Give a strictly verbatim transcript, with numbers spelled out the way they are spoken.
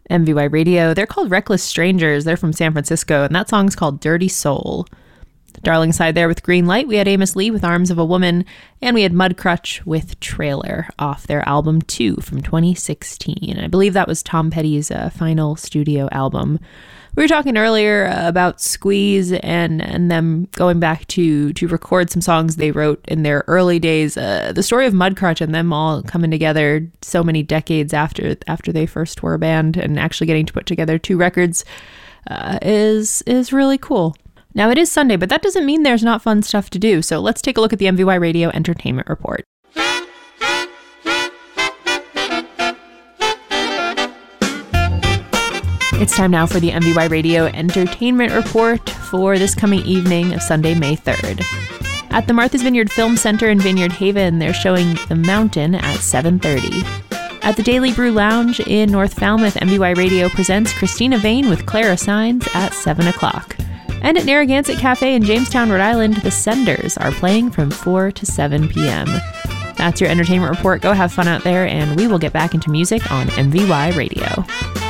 M V Y Radio. They're called Reckless Strangers. They're from San Francisco, and that song's called Dirty Soul. Darling Side there with Green Light. We had Amos Lee with Arms of a Woman, and we had Mudcrutch with Trailer off their album two from twenty sixteen. I believe that was Tom Petty's uh, final studio album. We were talking earlier about Squeeze and and them going back to to record some songs they wrote in their early days. Uh, the story of Mudcrutch and them all coming together so many decades after after they first were a band and actually getting to put together two records uh, is is really cool. Now, it is Sunday, but that doesn't mean there's not fun stuff to do. So let's take a look at the M V Y Radio Entertainment Report. It's time now for the M V Y Radio Entertainment Report for this coming evening of Sunday, May third. At the Martha's Vineyard Film Center in Vineyard Haven, they're showing The Mountain at seven thirty. At the Daily Brew Lounge in North Falmouth, M V Y Radio presents Christina Vane with Clara Signs at seven o'clock. And at Narragansett Cafe in Jamestown, Rhode Island, the Senders are playing from four to seven p.m. That's your entertainment report. Go have fun out there, and we will get back into music on M V Y Radio.